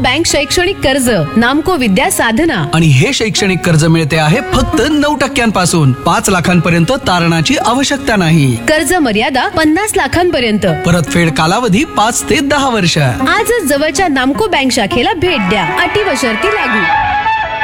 Bank शैक्षणिक कर्ज, नामको विद्या साधना. आणि हे शैक्षणिक कर्ज मिळते आहे फक्त 9% 5 लाखांपर्यंत तारणाची आवश्यकता नाही. कर्ज मर्यादा 50 लाखांपर्यंत. परतफेड कालावधी 5 ते 10 वर्ष. आजच जवळच्या नामको बँक शाखेला भेट द्या. अटी व शर्ती लागू.